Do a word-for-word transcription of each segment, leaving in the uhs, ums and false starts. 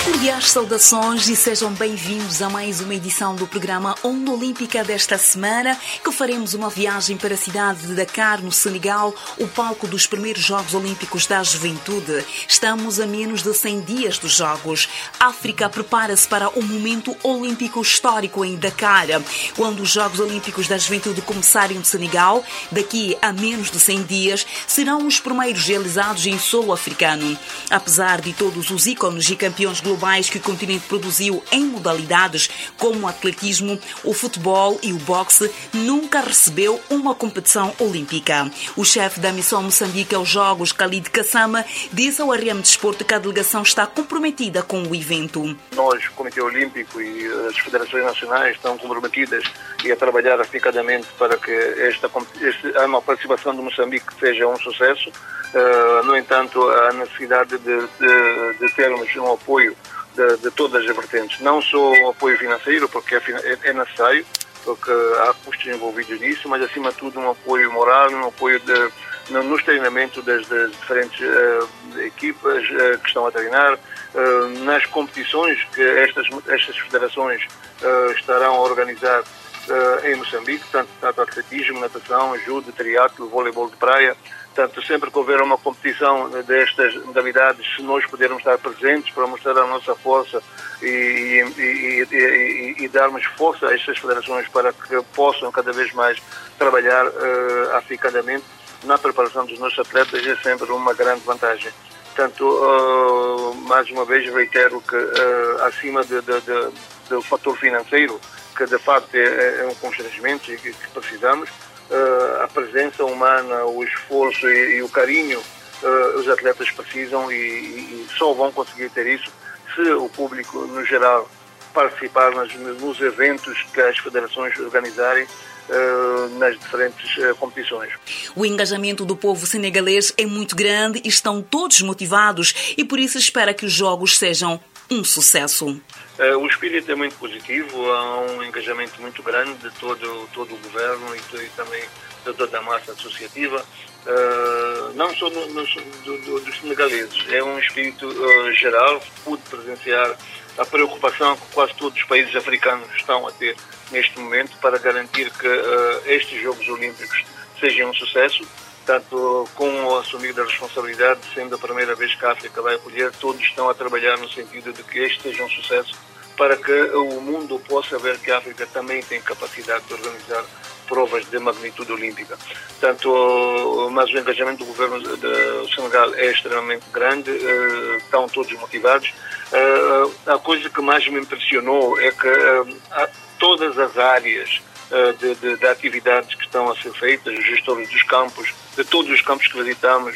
Cordiais saudações e sejam bem-vindos a mais uma edição do programa Onda Olímpica desta semana, que faremos uma viagem para a cidade de Dakar, no Senegal, o palco dos primeiros Jogos Olímpicos da Juventude. Estamos a menos de cem dias dos Jogos. A África prepara-se para um momento olímpico histórico em Dakar. Quando os Jogos Olímpicos da Juventude começarem no Senegal, daqui a menos de cem dias, serão os primeiros realizados em solo africano. Apesar de todos os ícones e campeões globais que o continente produziu em modalidades como o atletismo, o futebol e o boxe, nunca recebeu uma competição olímpica. O chefe da missão Moçambique aos Jogos, Khalid Kassama, disse ao R M Desporto que a delegação está comprometida com o evento. Nós, o Comitê Olímpico e as federações nacionais estão comprometidas e a trabalhar afincadamente para que esta, este ano a participação de Moçambique seja um sucesso. Uh, no entanto, há necessidade de, de, de termos um apoio de, de todas as vertentes, não só o apoio financeiro, porque é, é necessário, porque há custos envolvidos nisso, mas acima de tudo um apoio moral, um apoio de, no, nos treinamentos das, das diferentes uh, equipas uh, que estão a treinar, uh, nas competições que estas, estas federações uh, estarão a organizar uh, em Moçambique, tanto, tanto atletismo, natação, judo, triatlo, voleibol de praia. Portanto, sempre que houver uma competição destas modalidades, se nós pudermos estar presentes para mostrar a nossa força e, e, e, e, e darmos força a estas federações para que possam cada vez mais trabalhar uh, afincadamente na preparação dos nossos atletas, é sempre uma grande vantagem. Portanto, uh, mais uma vez reitero que uh, acima de, de, de, do fator financeiro, que de facto é, é um constrangimento e que, que precisamos, Uh, a presença humana, o esforço e, e o carinho uh, os atletas precisam e, e só vão conseguir ter isso se o público, no geral, participar nas, nos eventos que as federações organizarem uh, nas diferentes uh, competições. O engajamento do povo senegalês é muito grande e estão todos motivados e por isso espera que os Jogos sejam um sucesso. Uh, o espírito é muito positivo, há um engajamento muito grande de todo, todo o governo e, e também de toda a massa associativa, uh, não só no, no, do, do, dos senegaleses, é um espírito uh, geral. Pude presenciar a preocupação que quase todos os países africanos estão a ter neste momento para garantir que uh, estes Jogos Olímpicos sejam um sucesso. Portanto, com o assumir da responsabilidade, sendo a primeira vez que a África vai acolher, todos estão a trabalhar no sentido de que este seja um sucesso para que o mundo possa ver que a África também tem capacidade de organizar provas de magnitude olímpica. Portanto, mas o engajamento do governo do Senegal é extremamente grande, estão todos motivados. A coisa que mais me impressionou é que todas as áreas De, de, de atividades que estão a ser feitas, os gestores dos campos, de todos os campos que visitamos,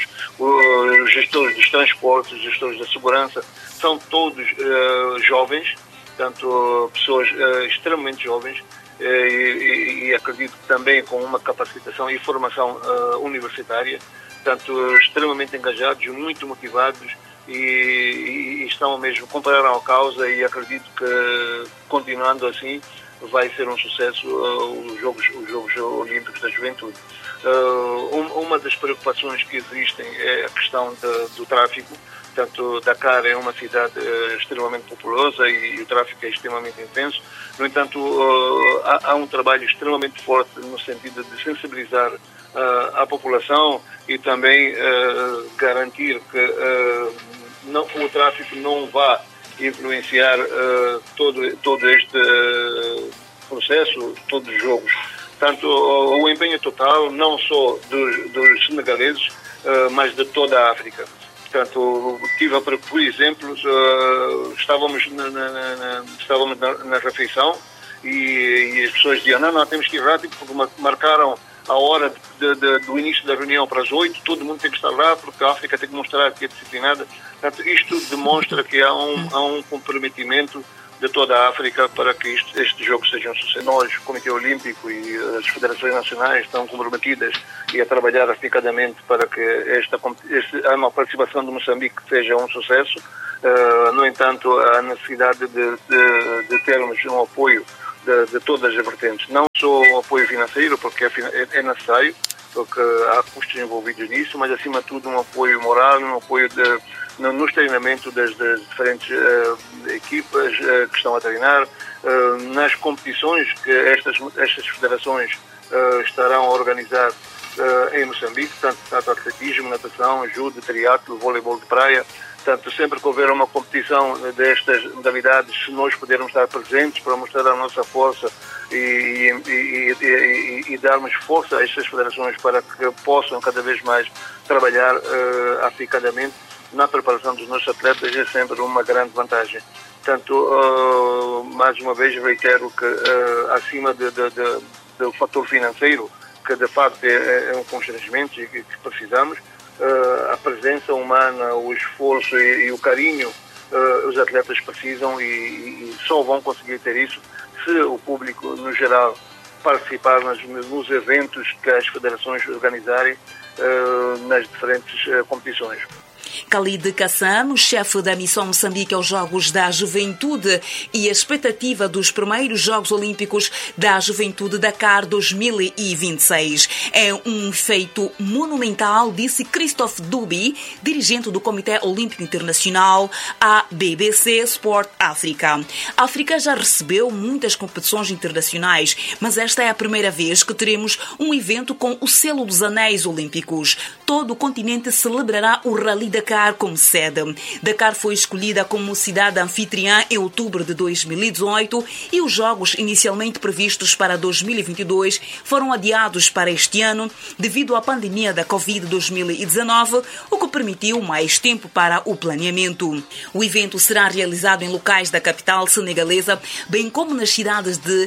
os gestores dos transportes, os gestores da segurança, são todos uh, jovens, portanto, pessoas uh, extremamente jovens uh, e, e acredito que também com uma capacitação e formação uh, universitária, portanto, extremamente engajados, muito motivados e, e, e estão mesmo, compararam a causa e acredito que, continuando assim, vai ser um sucesso uh, os, Jogos, os Jogos Olímpicos da Juventude. Uh, um, uma das preocupações que existem é a questão de, do tráfico. Portanto, Dakar é uma cidade uh, extremamente populosa e, e o tráfico é extremamente intenso. No entanto, uh, há, há um trabalho extremamente forte no sentido de sensibilizar uh, a população e também uh, garantir que uh, não, o tráfico não vá influenciar uh, todo, todo este uh, processo, todos os jogos. Portanto, o, o empenho total, não só dos, dos senegaleses, uh, mas de toda a África. Portanto, tive, por exemplo, uh, estávamos, na, na, na, estávamos na, na refeição e, e as pessoas diziam, não, não, temos que ir rápido porque marcaram a hora de, de, do início da reunião para as oito, todo mundo tem que estar lá porque a África tem que mostrar que é disciplinada. Portanto, isto demonstra que há um, há um comprometimento de toda a África para que isto, este jogo seja um sucesso. Nós, o Comitê Olímpico e as federações nacionais estão comprometidas e a trabalhar afincadamente para que esta, este ano a participação de Moçambique seja um sucesso. Uh, no entanto, há necessidade de, de, de termos um apoio de, de todas as vertentes, não só o apoio financeiro, porque é, é necessário, porque há custos envolvidos nisso, mas acima de tudo um apoio moral, um apoio de, no, nos treinamentos das, das diferentes uh, equipas uh, que estão a treinar, uh, nas competições que estas, estas federações uh, estarão a organizar uh, em Moçambique, tanto, tanto atletismo, natação, judo, triatlo, voleibol de praia. Portanto, sempre que houver uma competição destas modalidades, se nós pudermos estar presentes para mostrar a nossa força e, e, e, e, e darmos força a estas federações para que possam cada vez mais trabalhar uh, aficadamente na preparação dos nossos atletas, é sempre uma grande vantagem. Portanto, uh, mais uma vez reitero que uh, acima de, de, de, do fator financeiro, que de facto é, é um constrangimento e que precisamos, Uh, a presença humana, o esforço e, e o carinho uh, os atletas precisam e, e só vão conseguir ter isso se o público, no geral, participar nas, nos eventos que as federações organizarem uh, nas diferentes uh, competições. Khalid Kassam, chefe da missão Moçambique aos Jogos da Juventude e a expectativa dos primeiros Jogos Olímpicos da Juventude Dakar dois mil e vinte e seis. É um feito monumental, disse Christophe Dubi, dirigente do Comitê Olímpico Internacional, à B B C Sport África. A África já recebeu muitas competições internacionais, mas esta é a primeira vez que teremos um evento com o selo dos Anéis Olímpicos. Todo o continente celebrará o Rally Dakar como sede. Dakar foi escolhida como cidade anfitriã em outubro de dois mil e dezoito e os jogos inicialmente previstos para dois mil e vinte e dois foram adiados para este ano devido à pandemia da covid dois mil e dezenove, o que permitiu mais tempo para o planeamento. O evento será realizado em locais da capital senegalesa, bem como nas cidades de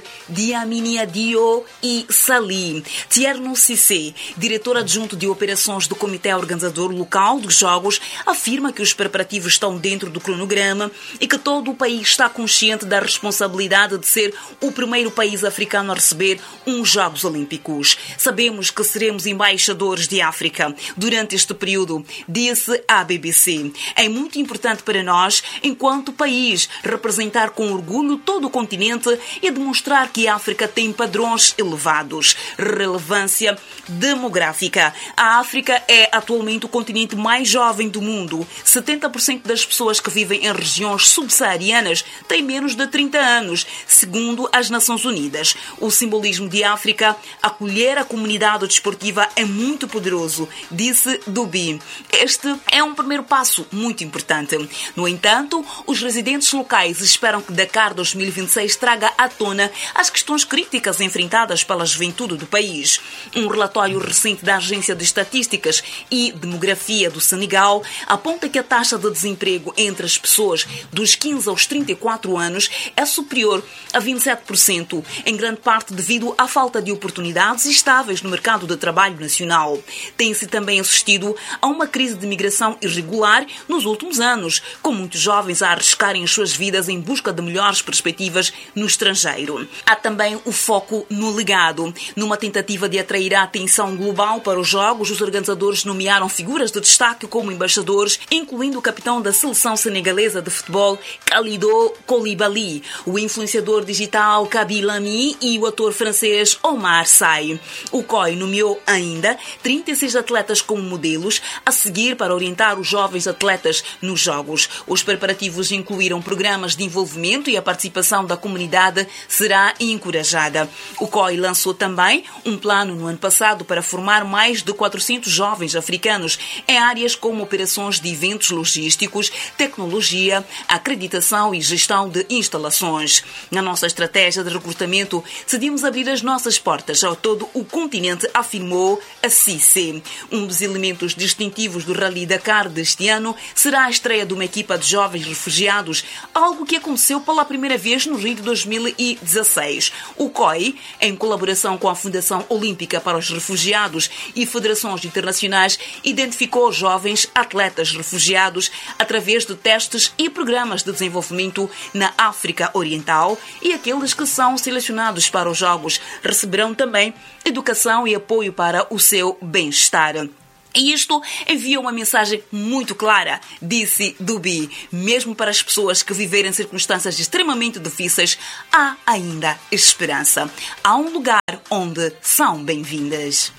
Diamniadio e Saly. Thierno Cissé, diretor adjunto de operações do Comitê Organizador Local dos Jogos, afirma que os preparativos estão dentro do cronograma e que todo o país está consciente da responsabilidade de ser o primeiro país africano a receber uns Jogos Olímpicos. Sabemos que seremos embaixadores de África durante este período, disse à B B C. É muito importante para nós, enquanto país, representar com orgulho todo o continente e demonstrar que a África tem padrões elevados. Relevância demográfica. A África é atualmente o continente mais jovem do mundo. setenta por cento das pessoas que vivem em regiões subsaarianas têm menos de trinta anos, segundo as Nações Unidas. O simbolismo de África, acolher a comunidade desportiva é muito poderoso, disse Dubi. Este é um primeiro passo muito importante. No entanto, os residentes locais esperam que Dakar dois mil e vinte e seis traga à tona as questões críticas enfrentadas pela juventude do país. Um relatório recente da Agência de Estatísticas e Demografia do Senegal aponta que a taxa de desemprego entre as pessoas dos quinze aos trinta e quatro anos é superior a vinte e sete por cento, em grande parte devido à falta de oportunidades estáveis no mercado de trabalho nacional. Tem-se também assistido a uma crise de migração irregular nos últimos anos, com muitos jovens a arriscarem as suas vidas em busca de melhores perspectivas no estrangeiro. Há também o foco no legado. Numa tentativa de atrair a atenção global para os Jogos, os organizadores nomearam figuras de destaque como embaixadores, incluindo o capitão da seleção senegalesa de futebol, Kalidou Koulibaly, o influenciador digital Kaby Lamy e o ator francês Omar Sy. O C O I nomeou ainda trinta e seis atletas como modelos a seguir para orientar os jovens atletas nos Jogos. Os preparativos incluíram programas de envolvimento e a participação da comunidade será encorajada. O C O I lançou também um plano no ano passado para formar mais de quatrocentos jovens africanos em áreas como operações de eventos logísticos, tecnologia, acreditação e gestão de instalações. Na nossa estratégia de recrutamento, decidimos abrir as nossas portas a todo o continente, afirmou a Cissé. Um dos elementos distintivos do Rally Dakar deste ano será a estreia de uma equipa de jovens refugiados, algo que aconteceu pela primeira vez no Rio de dois mil e dezasseis. O C O I, em colaboração com a Fundação Olímpica para os Refugiados e federações internacionais, identificou jovens atletas refugiados através de testes e programas de desenvolvimento na África Oriental, e aqueles que são selecionados para os Jogos receberão também educação e apoio para o seu bem-estar. E isto envia uma mensagem muito clara, disse Dubi. Mesmo para as pessoas que viverem circunstâncias extremamente difíceis, há ainda esperança. Há um lugar onde são bem-vindas.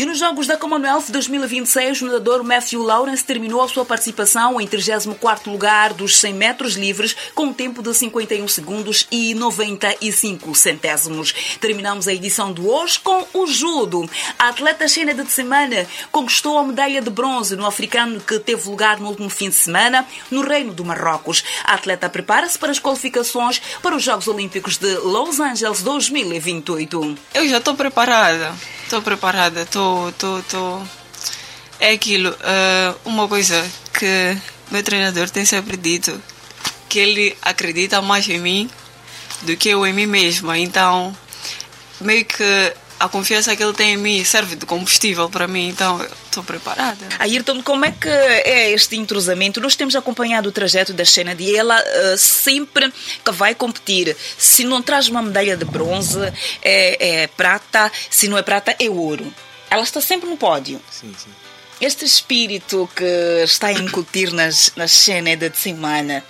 E nos Jogos da Commonwealth dois mil e vinte e seis, o nadador Matthew Lawrence terminou a sua participação em trigésimo quarto lugar dos cem metros livres com um tempo de cinquenta e um segundos e noventa e cinco centésimos. Terminamos a edição de hoje com o judo. A atleta Shena de Semana conquistou a medalha de bronze no africano que teve lugar no último fim de semana no Reino do Marrocos. A atleta prepara-se para as qualificações para os Jogos Olímpicos de Los Angeles dois mil e vinte e oito. Eu já estou preparada. Estou preparada. Estou, estou, estou... É aquilo. Uh, uma coisa que meu treinador tem sempre dito, que ele acredita mais em mim do que eu em mim mesma. Então, meio que a confiança que ele tem em mim serve de combustível para mim, então estou preparada. Ayrton, como é que é este entrosamento? Nós temos acompanhado o trajeto da Shena e ela uh, sempre que vai competir, se não traz uma medalha de bronze, é, é prata, se não é prata, é ouro. Ela está sempre no pódio. Sim, sim. Este espírito que está a incutir nas, na Shena de semana.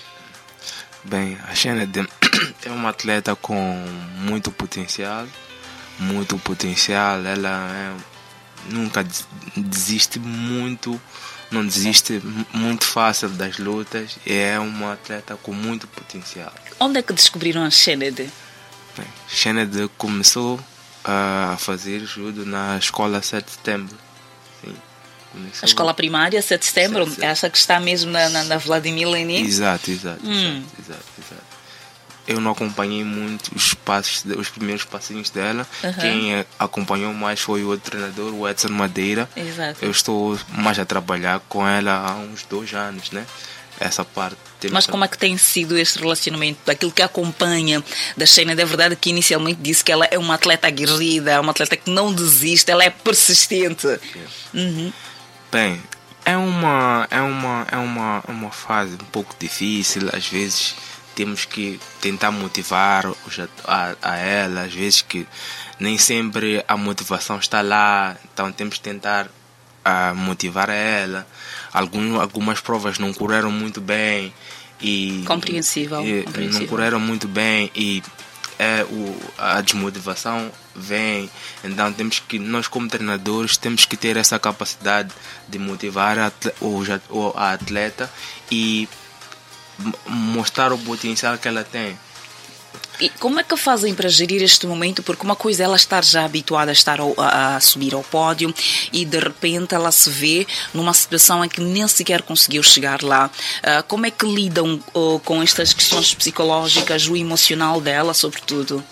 Bem, a Shena é uma atleta com muito potencial. Muito potencial, ela é, nunca desiste muito, não desiste muito fácil das lutas e é uma atleta com muito potencial. Onde é que descobriram a Shened? Shened começou a fazer judo na escola sete de setembro. Sim, a escola primária sete de setembro, sete, sete. Essa que está mesmo na, na, na Vladimir Lenin? Exato, exato, hum. exato, exato, exato. Eu não acompanhei muito os passos, os primeiros passinhos dela. Uhum. Quem acompanhou mais foi o outro treinador, o Edson Madeira. Exato. Eu estou mais a trabalhar com ela há uns dois anos, né? Essa parte. Mas como é que tem sido este relacionamento? Daquilo que acompanha da Shena, é verdade que inicialmente disse que ela é uma atleta aguerrida, uma atleta que não desiste, ela é persistente. É. Uhum. Bem, é uma, é, uma, é uma, uma fase um pouco difícil, às vezes. Temos que tentar motivar a, a ela, às vezes que nem sempre a motivação está lá, então temos que tentar uh, motivar a ela. Algum, algumas provas não correram muito bem e, compreensível, e compreensível. não correram muito bem e é, o, a desmotivação vem, então temos que, nós como treinadores temos que ter essa capacidade de motivar a, o, a atleta e mostrar o potencial que ela tem. E como é que fazem para gerir este momento? Porque uma coisa é ela estar já habituada a, estar ao, a, a subir ao pódio e de repente ela se vê numa situação em que nem sequer conseguiu chegar lá. Uh, como é que lidam uh, com estas questões psicológicas, o emocional dela, sobretudo?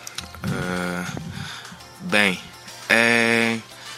Uh, bem, é,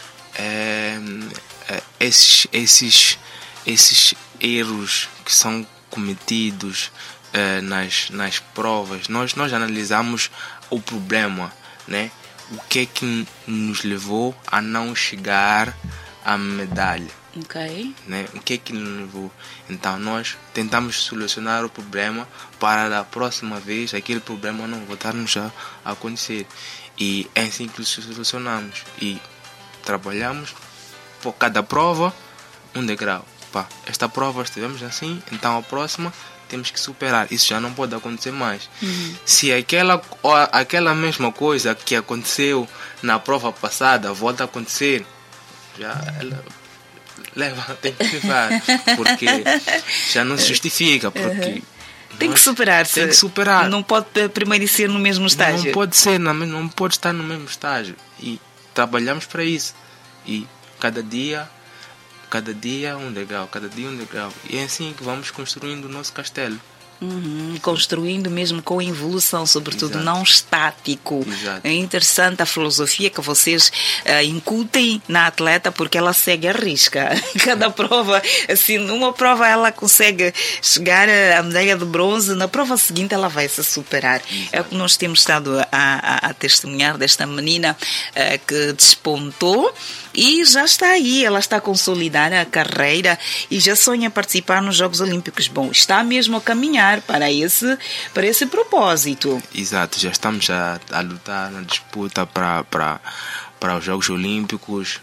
é, é, esses, esses, esses erros que são cometidos eh, nas, nas provas, nós, nós analisamos o problema, né? O que é que nos levou a não chegar à medalha, okay. né? O que é que nos levou? Então nós tentamos solucionar o problema para da próxima vez aquele problema não voltar-nos a acontecer, e é assim que solucionamos e trabalhamos por cada prova um degrau. Esta prova estivemos assim, então a próxima temos que superar. Isso já não pode acontecer mais. Uhum. Se aquela, aquela mesma coisa que aconteceu na prova passada volta a acontecer, já ela leva, tem que levar, porque já não se justifica, porque uhum. Tem que superar-se. Tem que superar. Não pode permanecer no mesmo estágio. Não pode ser, não, não pode estar no mesmo estágio. E trabalhamos para isso. E cada dia Cada dia um degrau, cada dia um degrau. E é assim que vamos construindo o nosso castelo. Uhum, construindo mesmo com evolução, sobretudo. Exato. Não estático. Exato. É interessante a filosofia que vocês uh, incutem na atleta, porque ela segue a risca. Cada prova, assim, numa prova ela consegue chegar à medalha de bronze, na prova seguinte ela vai se superar. Exato. É o que nós temos estado a, a, a testemunhar desta menina uh, que despontou e já está aí, ela está a consolidar a carreira e já sonha participar nos Jogos Olímpicos. Bom, está mesmo a caminhar para esse, para esse propósito. Exato, já estamos a, a lutar na disputa para, para, para os Jogos Olímpicos.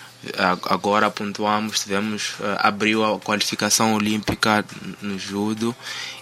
Agora pontuamos, tivemos, abriu a qualificação olímpica no judo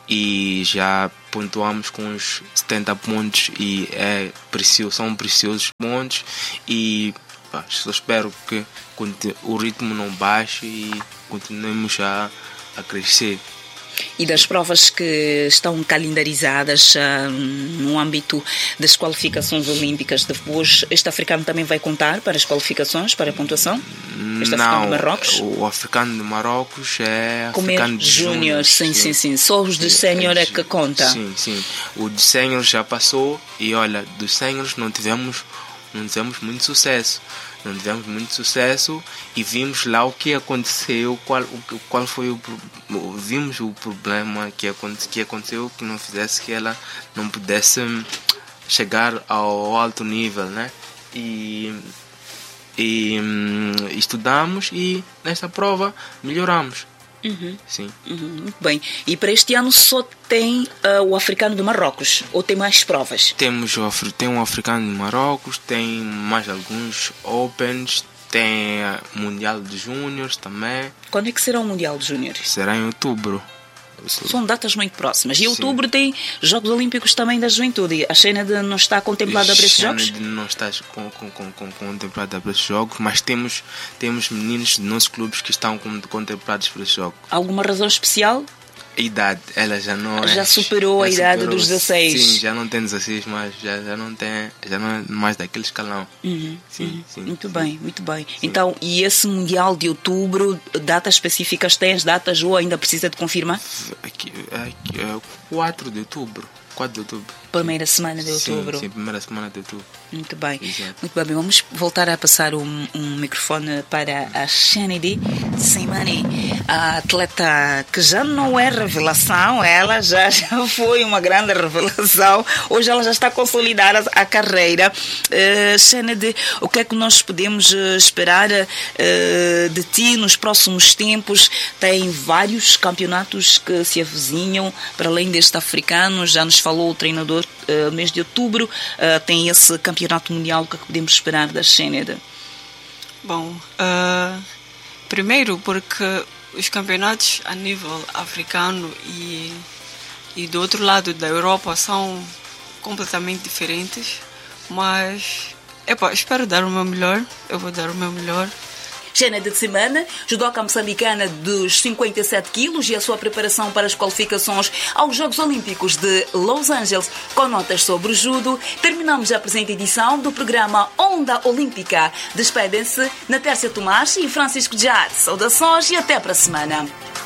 e já pontuamos com os setenta pontos e é precioso, são preciosos pontos e pá, só espero que o ritmo não baixe e continuemos a, a crescer. E das provas que estão calendarizadas uh, no âmbito das qualificações olímpicas, depois este africano também vai contar para as qualificações, para a pontuação? Este não, africano de Marrocos? O africano de Marrocos é Como africano é de júnior, sim, sim, sim. Só os de sénior é que conta. Sim, sim. O de sénior já passou e olha, dos séniores não tivemos, não tivemos muito sucesso. Não tivemos muito sucesso e vimos lá o que aconteceu, qual, qual foi o vimos o problema que aconteceu, que aconteceu que não fizesse que ela não pudesse chegar ao alto nível, né? E, e hum, estudamos e nesta prova melhoramos. Uhum. Sim. Uhum, muito bem. E para este ano só tem uh, o africano de Marrocos ou tem mais provas? Temos o, tem um africano de Marrocos, tem mais alguns Opens, tem uh, Mundial de Júniores também. Quando é que será o Mundial de Júniores? Será em outubro. São datas muito próximas. E em Sim. outubro tem Jogos Olímpicos também da Juventude. A Xened não está contemplada para esses jogos? Não está com, com, com, com, contemplada para esses jogos, mas temos, temos meninos de nossos clubes que estão contemplados para esses jogos. Alguma razão especial? A idade, ela já não já é, superou já a idade superou, dos dezasseis. Sim, já não tem dezasseis, mas já, já não tem, já não é mais daquele escalão. Uhum, sim, uhum. sim, muito sim. bem, muito bem. Sim. Então, e esse Mundial de Outubro, datas específicas tens, datas ou ainda precisa de confirmar? Aqui, aqui, é quatro de outubro. quatro de outubro. Primeira semana de outubro. Sim, sim, primeira semana de outubro. Muito bem. Exato. Muito bem. Vamos voltar a passar um, um microfone para a Xened Slimani, a atleta que já não é revelação, ela já, já foi uma grande revelação. Hoje ela já está consolidada a carreira. Uh, Xened, o que é que nós podemos uh, esperar uh, de ti nos próximos tempos? Tem vários campeonatos que se avizinham, para além deste africano, já nos falou o treinador, uh, mês de outubro, uh, tem esse campeonato mundial. O que é que podemos esperar da Xened? Bom, uh, primeiro porque os campeonatos a nível africano e, e do outro lado da Europa são completamente diferentes, mas epa, espero dar o meu melhor, eu vou dar o meu melhor. Xened Slimani, judoca moçambicana dos cinquenta e sete quilos e a sua preparação para as qualificações aos Jogos Olímpicos de Los Angeles com notas sobre o judo. Terminamos a presente edição do programa Onda Olímpica. Despedem-se Natércia Tomás e Francisco Jade. Saudações e até para a semana.